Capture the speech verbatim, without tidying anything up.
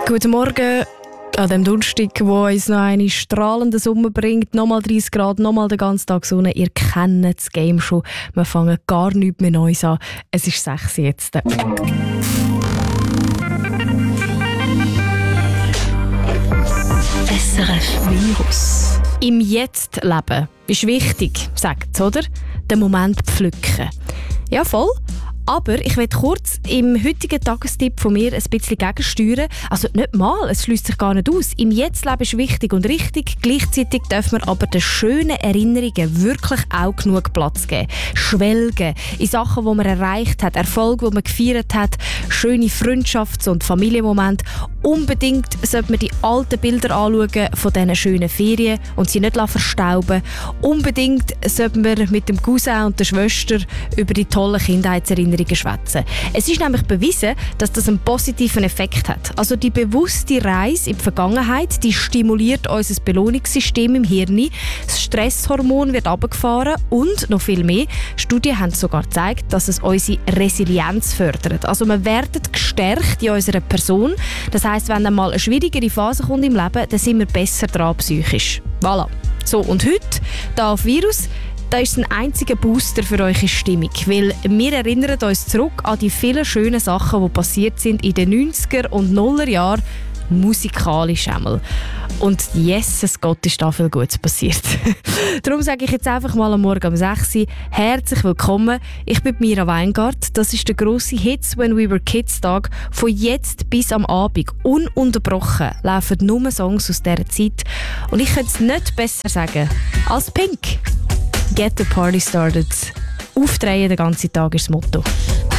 Guten Morgen an dem Donnerstag, wo uns noch eine strahlende Sommer bringt. Nochmal dreißig Grad, nochmal den ganzen Tag Sonne. Ihr kennt das Game schon. Wir fangen gar nichts mehr Neues an. Es ist sechs jetzt. S R F Virus. Im Jetzt leben ist wichtig, sagt es, oder? Den Moment pflücken. Ja, voll. Aber ich will kurz im heutigen Tagestipp von mir ein bisschen gegensteuern. Also nicht mal, es schließt sich gar nicht aus. Im Jetzt-Leben ist wichtig und richtig. Gleichzeitig dürfen wir aber den schönen Erinnerungen wirklich auch genug Platz geben. Schwelgen in Sachen, die man erreicht hat, Erfolge, die man gefeiert hat, schöne Freundschafts- und Familienmomente. Unbedingt sollte man die alten Bilder anschauen von diesen schönen Ferien und sie nicht verstauben. Unbedingt sollte man mit dem Cousin und der Schwester über die tollen Kindheitserinnerungen schwätzen. Es ist nämlich bewiesen, dass das einen positiven Effekt hat. Also die bewusste Reise in die Vergangenheit, die stimuliert unser Belohnungssystem im Hirn. Das Stresshormon wird runtergefahren und noch viel mehr. Studien haben sogar gezeigt, dass es unsere Resilienz fördert. Also wir werden gestärkt in unserer Person. Das heisst, wenn dann mal eine schwierigere Phase kommt im Leben, dann sind wir besser dran psychisch. Voilà. So, und heute, hier auf Virus, da ist ein einziger Booster für eure Stimmung, weil wir erinnern uns zurück an die vielen schönen Sachen, die passiert sind in den neunziger und nuller Jahren, musikalisch einmal. Und Jesus Gott, ist da viel Gutes passiert. Darum sage ich jetzt einfach mal am Morgen um sechs Uhr herzlich willkommen. Ich bin Mira Weingart. Das ist der grosse Hits When We Were Kids Tag. Von jetzt bis am Abend ununterbrochen laufen nur Songs aus dieser Zeit. Und ich könnte es nicht besser sagen als Pink. Get the party started. Aufdrehen den ganzen Tag ist das Motto.